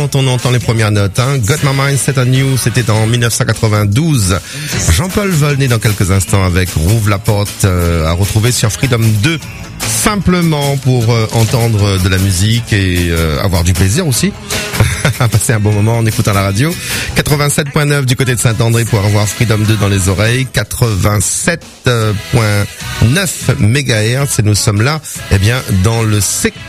dont on entend les premières notes. Got My Mind Set on You, c'était en 1992. Jean-Paul Volney dans quelques instants avec Rouvre la porte, à retrouver sur Freedom 2. Simplement pour entendre de la musique et avoir du plaisir aussi. Passer un bon moment en écoutant la radio. 87.9 du côté de Saint-André pour avoir Freedom 2 dans les oreilles. 87.9 MHz et nous sommes là, dans le secteur